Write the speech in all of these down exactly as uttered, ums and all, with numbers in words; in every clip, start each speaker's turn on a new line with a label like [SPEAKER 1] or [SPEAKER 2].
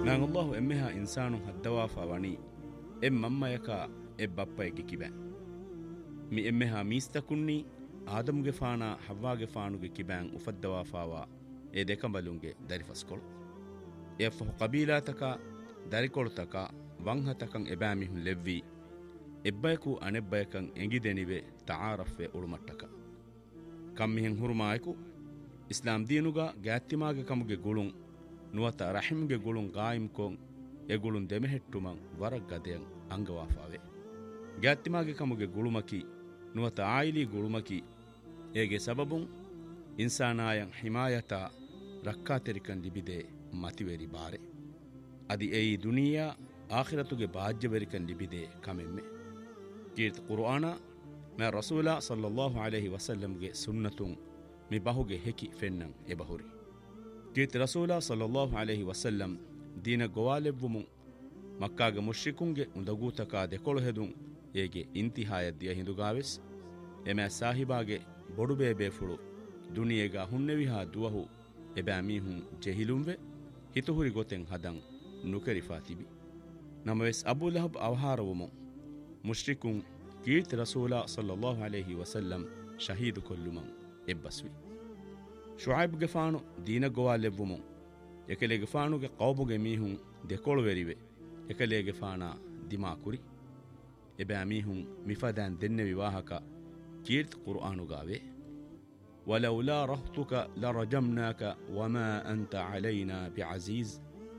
[SPEAKER 1] man Allahu emmeha insanun haddawafa wani em mammayaka e bappayge kiben mi emmeha mistakunni ಆದಮುಗೆ ಫಾಣ ಹವ್ವಾಗೆ ಫಾಣುಗೆ ಕಿಬ್ಯಾಂ ಉಫದ್ದವಾಫಾವ A ದೆಕಂಬಲುಂಗೆ ದರಿಫಸ್ಕೊಳು ಎಫ್ಫಹು ಕಬೀಲಾತಕ ದರಿಕೊಳುತಕ ವಂಹತಕಂ ಎಬ್ಯಾಮಿಹುನ್ ಲೆವ್ವಿ ಎಬ್ಬಯಕು ಅನೆಬ್ಬಯಕಂ ಎಂಗಿದೆನಿವೆ ತಾರಫ್ವೆ ಉಳುಮಟ್ಟಕ ಕಮ್ಮಿಹೆಂ ಹುರುಮಾಯಕು Islam ದೀನುಗ ಗ್ಯಾತ್ತಿಮಾಗೆ ಕಮುಗೆ ಗುಳುಂ ನುವತ ರಹಿಮ್ಗೆ ಗುಳುಂ ಗಾಯಿಂ ಕೊಂ A ಗುಳುಂ ದೆಮೆಹೆಟ್ಟುಮಂ ವರಗ್ ಗದೆಯಂ ಅಂಗವಾಫಾವೆ ಗ್ಯಾತ್ತಿಮಾಗೆ ಕಮುಗೆ ಗುಳುಮಕಿ ನುವತ oily ಗುಳುಮಕಿ ಏಗೆ ಸಬಬುಂ ಇನ್ಸಾನಾಯಂ ಹಿಮಾಯತ ರಕ್ಕಾತೆರಿಕನ್ ಲಿಬಿದೆ ಮತಿವೆರಿ ಬಾರೆ ಅದಿ ಏಯಿ ದುನಿಯಾ ಆಖಿರತುಗೆ ಬಾಜ್ಯವೆರಿಕನ್ ಲಿಬಿದೆ ಕಮೆಮ್ಮೆ ಕೀರ್ತ ಕುರ್ಆನ ಮೆ ರಸೂಲ ಸಲ್ಲಲ್ಲಾಹು ಅಲೈಹಿ ವಸಲ್ಲಂಗೆ ಸುನ್ನತುಂ ಮಿ ಬಹುಗೆ ಹೆಕಿ ಫೆನ್ನಂ A ಬಹುರಿ ಕೀರ್ತ ರಸೂಲ ಸಲ್ಲಲ್ಲಾಹು ಅಲೈಹಿ ವಸಲ್ಲಂ Deen ಗೋವಾಲೆವ್ವುಮು ಮಕ್ಕಾಗೆ ಮುಶ್ರಿಕುಂಗೆ ಉಂದಗೂತಕ ದೆಕೊಳು ಹೆದುಂ ಏಗೆ ಇಂತಿಹಾಯದ್ದಿಯ ಹಿಂದುಗಾವೆಸ್ ಎಮೆ ಸಾಹಿಬಾಗೆ ಬೊಡುಬೇ ಬೇಫುಳು ದುನಿಯೆಗ ಹುಣ್ಣೆವಿಹಾ ದುವಹು ಎಬෑ ಮೀಹುಂ ಜೆಹಿಲುಂವೆ ಹಿತುಹುರಿ ಗೊತೆಂ ಹದಂ ನುಕರಿಫಾ ತಿಬಿ ನಮವೆಸ್ Abu ಲಹಬ್ ಅವಹಾರವುಮು ಮುಶ್ರಿಕುಂ ಕೀರ್ತಿ ರಸೂಲ ಸಲ್ಲಲ್ಲಾಹು ಅಲೈಹಿ ವಸಲ್ಲಂ ಶಹೀದು ಕೊಲ್ಲುಮಂ ಎಬ್ಬಸ್ವಿ ಶುಐಬ್ಗೆ ಫಾಣು ದೀನ ಗೋವಾಲೆವ್ವುಮು ಎಕಲೆಗೆ ಫಾಣುಗೆ ಕೌಬುಗೆ ಮೀಹುಂ ದೆಕೊಳುವೆರಿವೆ ಎಕಲೆಗೆ ಫಾಣ ದಿಮಾ ಕುರಿ ಎಬෑ ಮೀಹುಂ ಮಿಫದಾನ್ ದೆನ್ನೆ ವಿವಾಹಕ ಕೀರ್ತಿ ಕುರ್ಆನುಗಾವೆ ವಲೌಲಾ ರಹ್ತುಕ ಲರಜಮ್ನಾಕ ವಮಾ ಅಂತ ಅಲೈನಾ ಬಿಅಜೀಜ್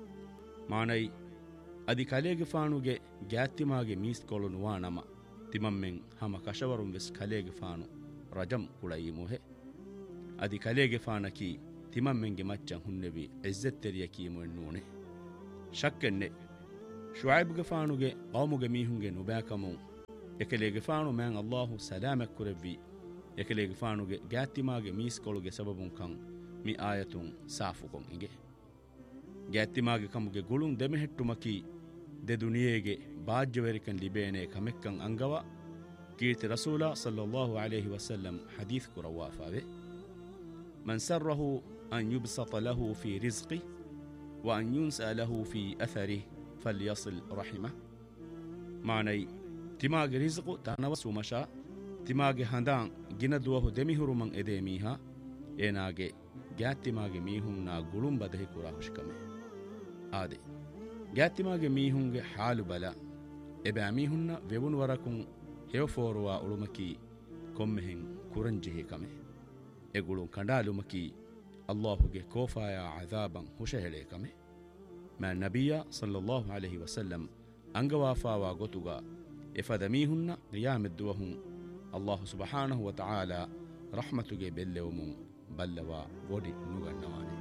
[SPEAKER 1] ಮಾನೈ ಅದಿ ಕಲೆಗೆ ಫಾಣುಗೆ ಗ್ಯಾತ್ತಿಮಾಗೆ ಮೀಸ್ಕೊಳು ನುವಾ ನಮ ತಿಮಮ್ಮೆಂ ಹಮ ಕಶವರುಂ ವೆಸ್ ಕಲೆಗೆ ಫಾಣು ರಜಂ ಕುಳಯಿ ಮುಹೆ ಅದಿ ಕಲೆಗೆ ಫಾಣಕಿ ತಿಮಮ್ಮೆಂಗೆ ಮಚ್ಚಂ ಹುಣ್ಣೆವಿ ಇಜ್ಜತ್ತೆರಿಯ ಕೀಮು ಎನ್ನೂಣೆ ಶಕ್ಕೆನ್ನೆ ಶುಐಬ್ಗೆ ಫಾಣುಗೆ ಕೌಮುಗೆ ಮೀಹುಂಗೆ ನುಬ್ಯಾಕಮು ಎಕಲೆಗೆ ಫಾಣು ಮ್ಯಾಂ ಅಲ್ಲಾಹು ಸಲಾಮಕ್ ಕುರೆವ್ವಿ ಎಕಲೆಗೆ ಫಾಣುಗೆ ಗ್ಯಾತ್ತಿಮಾಗೆ ಮೀಸ್ಕೊಳುಗೆ ಸಬಬುಂ ಕಂ ಮಿ ಆಯತುಂ ಸಾಫುಕೊಂ ಇಂಗೆ ಗ್ಯಾತ್ತಿಮಾಗೆ ಕಮುಗೆ ಗುಳುಂ ದೆಮೆಹೆಟ್ಟುಮಕಿ ದೆ ದುನಿಯೆಗೆ ಬಾಜ್ಯವೆರಿಕನ್ ಲಿಬೇನೆ ಕಮೆಕ್ಕಂ ಅಂಗವ ಕೀರ್ತಿ ರಸೂಲ ಸಲ್ಲಲ್ಲಾಹು ಅಲೈಹಿ ವಸಲ್ಲಂ ಹದೀಸ್ ಕುರವಾಫಾವೆ ಮನ್ ಸರ್ರಹು ಅನ್ ಯುಬ್ಸತ ಲಹು ಫಿ ರಿಜ್ಕಿ ವ ಅನ್ ಯುನ್ಸಾ ಲಹು ಫಿ ಅಥರಿ ಫಲ್ಯಸಿಲ್ ರಹಿಮ ಮಾನೈ ತಿಮಾಗೆ ರಿಜ್ಕು ತನವಸು ಮಶಾ ತಿಮಾಗೆ ಹಂದಾಂ ಗಿನ ದುವಹು ದೆಮಿಹುರುಮಂ ಎದೆ ಮೀಹಾ ಏನಾಗೆ ಗ್ಯಾತ್ತಿಮಾಗೆ ಮೀಹುಂನ ಗುಳುಂ ಬದಹಿ ಕುರಾ ಹುಷ್ಕಮೆ ಆದೆ ಗ್ಯಾತ್ತಿಮಾಗೆ ಮೀಹುಂಗೆ ಹಾಲು ಬಲ ಎಬෑ ಮೀಹುನ್ನ ವೆವುನ್ ವರಕುಂ ಹೆವಫೋರುವಾ ಉಳುಮಕಿ ಕೊಮ್ಮೆಹೆಂ ಕುರಂಜಿಹಿ ಕಮೆ ಎ ಗುಳುಂ ಕಂಡಾಲುಮಕಿ ಅಲ್ಲಾಹುಗೆ ಕೋಫಾಯ ಅಜಾಬಂ ಹುಷಹೆಳೆ ಕಮೆ ಮಾ ನಬಿಯ ಸಲ್ಲಲ್ಲಾಹು ಅಲೈಹಿ ವಸಲ್ಲಂ ಅಂಗವಾಫಾವಾ ಗೊತುಗ ಎಫದ ಮೀಹುನ್ನ ರಿಯಾಮೆದ್ದುವಹುಂ ಅಲ್ಲಾಹು ಸುಬ್ಹಾನಹು ವ ತಆಲಾ ರಹ್ಮತುಗೆ ಬೆಲ್ಲೆವುಮು ಬಲ್ಲವ ಓಡಿ ನುಗಣ್ಣವಾನೆ